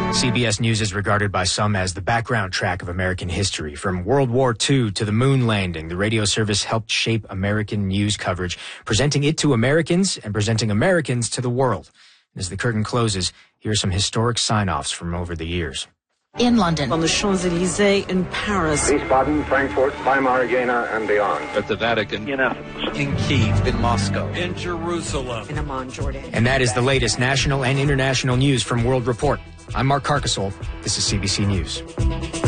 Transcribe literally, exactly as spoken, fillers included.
C B S News is regarded by some as the background track of American history. From World War Two to the moon landing, the radio service helped shape American news coverage, presenting it to Americans and presenting Americans to the world. As the curtain closes, here are some historic sign-offs from over the years. In London, on the Champs-Élysées, in Paris, Wiesbaden, Frankfurt, Weimar, Jena, and beyond. At the Vatican, in Athens, in Kyiv, in Moscow, in Jerusalem, in Amman, Jordan. And that is the latest national and international news from World Report. I'm Mark Carcasole. This is C B C News.